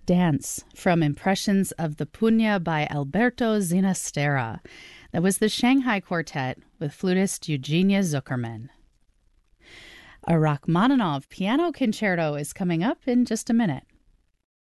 Dance from Impressions of the Pugna by Alberto Zinastera. That was the Shanghai Quartet with flutist Eugenia Zuckerman. A Rachmaninoff piano concerto is coming up in just a minute.